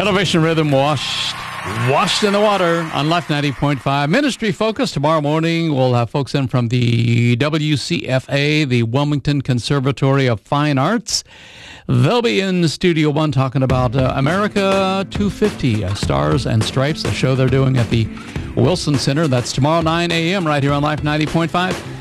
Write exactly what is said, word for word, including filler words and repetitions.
Elevation Rhythm washed, washed in the water on Life ninety point five. Ministry Focus. Tomorrow morning, we'll have folks in from the W C F A, the Wilmington Conservatory of Fine Arts. They'll be in Studio One talking about uh, America two fifty, uh, Stars and Stripes, a show they're doing at the Wilson Center. That's tomorrow, nine a.m. right here on Life ninety point five.